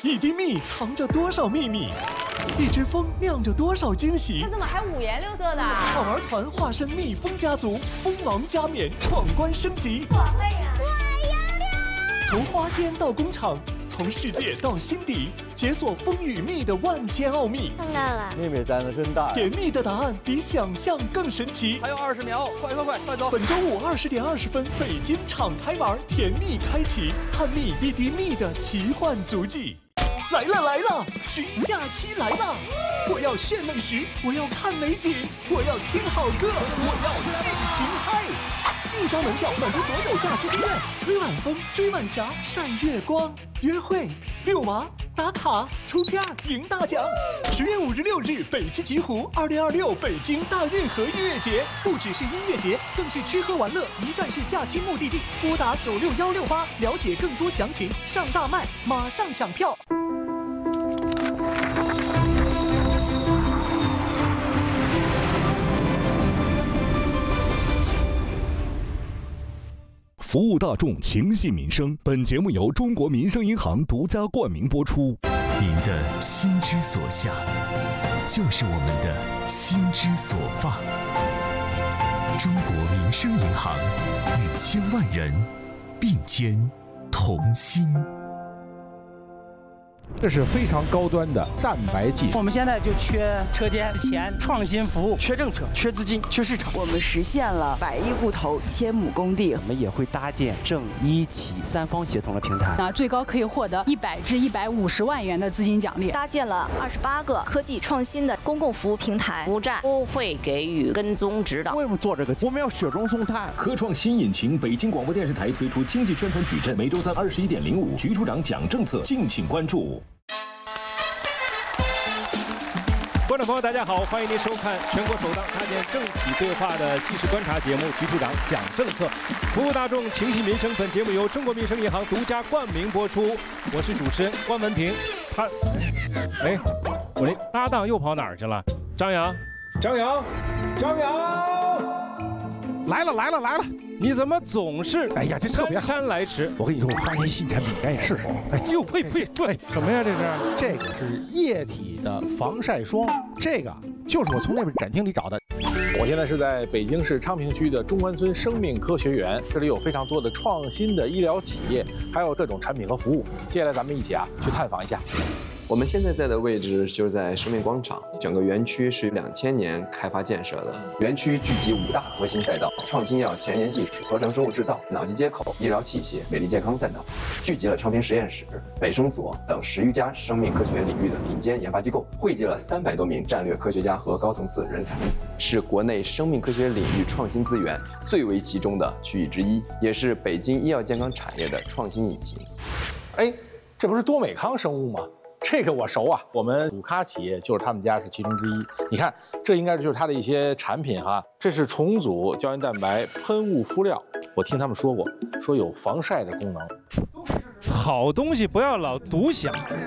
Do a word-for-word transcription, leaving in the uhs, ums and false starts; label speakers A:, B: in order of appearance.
A: 一滴蜜藏着多少秘密？一只蜂酿着多少惊喜？
B: 它怎么还五颜六色的？
A: 宠儿团化身蜜蜂家族，蜂王加冕，闯关升级。
B: 我会呀！我要亮！
A: 从花间到工厂，从世界到心底，解锁蜂与蜜的万千奥秘。
B: 看到了，
C: 妹妹胆子真大。
A: 甜蜜的答案比想象更神奇。
D: 还有二十秒，快快快，快走！
A: 本周五二十点二十分，北京敞开玩，甜蜜开启，探秘一滴蜜的奇幻足迹。来了来了，寻假期来了！我要炫美食，我要看美景，我要听好歌，我要尽情嗨！一张门票满足所有假期心愿，吹晚风，追晚霞，晒月光，约会、遛娃、打卡、出片、赢大奖。十月五日六日，北汽极狐二零二六北京大运河音乐节，不只是音乐节，更是吃喝玩乐一站式假期目的地。拨打九六幺六八，了解更多详情。上大麦，马上抢票。
E: 服务大众，情系民生。本节目由中国民生银行独家冠名播出。
F: 您的心之所向，就是我们的心之所放。中国民生银行与千万人并肩同心。
G: 这是非常高端的蛋白技术。
H: 我们现在就缺车间、钱、创新服务，缺政策、缺资金、缺市场。
I: 我们实现了百亿户投千亩工地。
J: 我们也会搭建政医企三方协同的平台。
K: 那最高可以获得一百至一百五十万元的资金奖励。
L: 搭建了二十八个科技创新的公共服务平台，
M: 服务站都会给予跟踪指导。
C: 为什么做这个？我们要雪中送炭。
E: 科创新引擎，北京广播电视台推出经济宣传矩阵，每周三二十一点零五，局处长讲政策，敬请关注。
N: 观众朋友，大家好，欢迎您收看全国首档搭建政企对话的即时观察节目《局处长讲政策》，服务大众，情系民生。本节目由中国民生银行独家冠名播出。我是主持人关文平。他，哎，我那搭档又跑哪儿去了？张扬，张扬，张扬，
G: 来了来了来了！
N: 你怎么总是
G: 哎呀，这特别
N: 姗姗来迟？
G: 我跟你说，我发现新产品，赶紧试试。
N: 哎呦，呸呸呸！什么呀？这是？
G: 这个是液体的防晒霜，这个就是我从那边展厅里找的。我现在是在北京市昌平区的中关村生命科学园，这里有非常多的创新的医疗企业，还有各种产品和服务。接下来咱们一起啊去探访一下。
O: 我们现在在的位置就是在生命广场，整个园区是两千年开发建设的。园区聚集五大核心赛道：创新药、前沿技术、合成生物制造、脑机接口、医疗器械、美丽健康赛道，聚集了昌平实验室、北生所等十余家生命科学领域的顶尖研发机构，汇集了三百多名战略科学家和高层次人才，是国内生命科学领域创新资源最为集中的区域之一，也是北京医药健康产业的创新引擎。
G: 哎，这不是多美康生物吗？这个我熟啊，我们主咖企业就是他们家是其中之一。你看，这应该就是它的一些产品哈。这是重组胶原蛋白喷雾敷料，我听他们说过，说有防晒的功能。
N: 好东西不要老独享。